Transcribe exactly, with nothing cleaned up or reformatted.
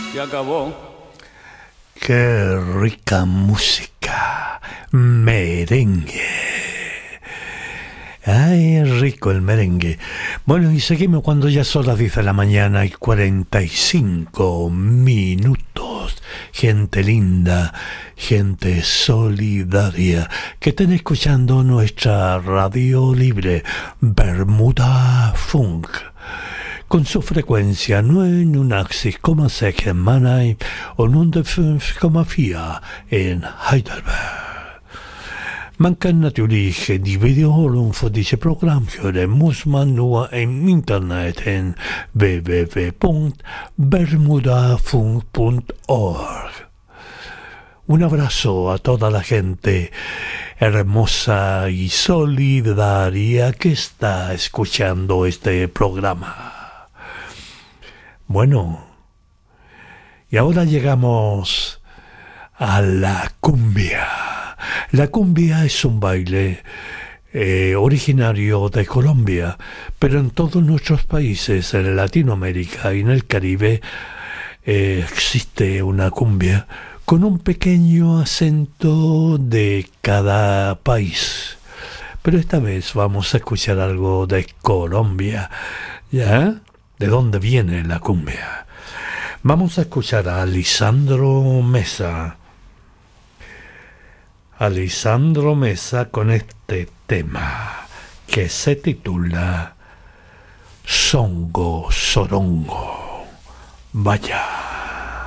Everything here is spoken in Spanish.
Se acabó. Qué rica música. Merengue. Ay, rico el merengue. Bueno, y seguimos cuando ya son las diez de la mañana y cuarenta y cinco minutos. Gente linda, gente solidaria, que estén escuchando nuestra radio libre, Bermuda Funk, con su frequenza nionunachtzig in Mannheim und hundertfünf Komma vier in Heidelberg. Man kann natürlich die Wiederholung von diesem Programm hören, muss man nur im Internet in w w w punto bermudafunk punto org. Un abrazo a toda la gente hermosa y solidaria que está escuchando este programa. Bueno, y ahora llegamos a la cumbia. La cumbia es un baile eh, originario de Colombia, pero en todos nuestros países, en Latinoamérica y en el Caribe, eh, existe una cumbia con un pequeño acento de cada país. Pero esta vez vamos a escuchar algo de Colombia, ¿ya? ¿De dónde viene la cumbia? Vamos a escuchar a Lisandro Mesa. A Lisandro Mesa con este tema que se titula Songo Sorongo. Vaya.